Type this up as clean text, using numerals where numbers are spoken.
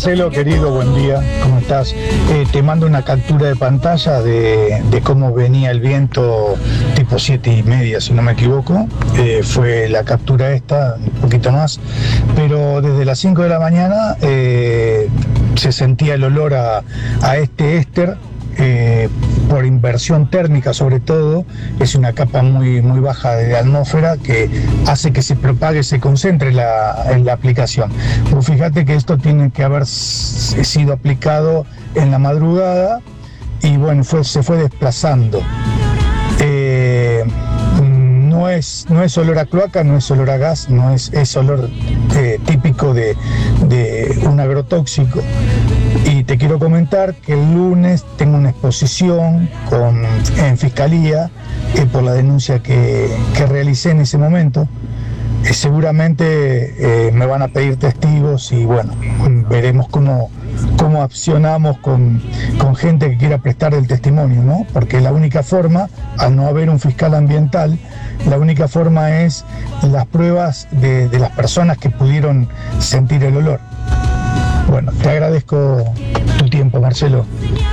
Marcelo, querido, buen día, ¿cómo estás? Te mando una captura de pantalla de cómo venía el viento tipo 7:30, si no me equivoco. Fue la captura esta, un poquito más, pero desde las 5 de la mañana se sentía el olor a este éster. Por inversión térmica sobre todo, es una capa muy, muy baja de atmósfera que hace que se propague, se concentre en la aplicación. Pero fíjate que esto tiene que haber sido aplicado en la madrugada y bueno, se fue desplazando. No es olor a cloaca, no es olor a gas, es olor típico de un agrotóxico. Y te quiero comentar que el lunes tengo una exposición en Fiscalía por la denuncia que realicé en ese momento. Seguramente me van a pedir testigos y bueno, veremos cómo accionamos con gente que quiera prestar el testimonio, ¿no? Porque la única forma, al no haber un fiscal ambiental, la única forma es las pruebas de las personas que pudieron sentir el olor. Bueno, te agradezco tu tiempo, Marcelo.